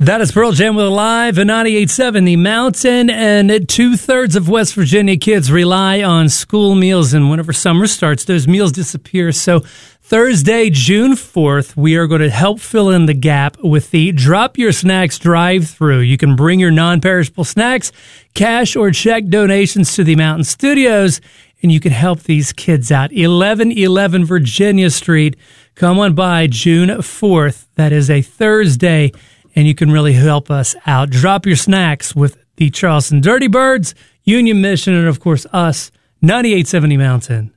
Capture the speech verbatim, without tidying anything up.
That is Pearl Jam with Live at ninety-eight point seven The Mountain, and two-thirds of West Virginia kids rely on school meals, and whenever summer starts, those meals disappear. So Thursday, June fourth, we are going to help fill in the gap with the Drop Your Snacks drive-thru. You can bring your non-perishable snacks, cash or check donations to the Mountain Studios, and you can help these kids out. eleven eleven Virginia Street. Come on by June fourth. That is a Thursday, and you can really help us out. Drop your snacks with the Charleston Dirty Birds, Union Mission, and of course us, ninety-eight point seven The Mountain.